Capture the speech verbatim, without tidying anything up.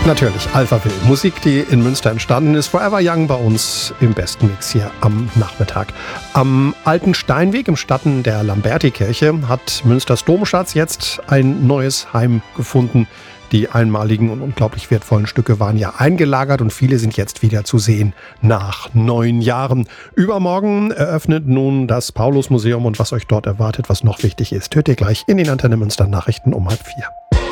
Natürlich, Alphaville. Musik, die in Münster entstanden ist. Forever Young bei uns im besten Mix hier am Nachmittag. Am Alten Steinweg im Schatten der Lamberti-Kirche hat Münsters Domschatz jetzt ein neues Heim gefunden. Die einmaligen und unglaublich wertvollen Stücke waren ja eingelagert und viele sind jetzt wieder zu sehen nach neun Jahren. Übermorgen eröffnet nun das Paulusmuseum und was euch dort erwartet, was noch wichtig ist, hört ihr gleich in den Antenne Münster Nachrichten um halb vier.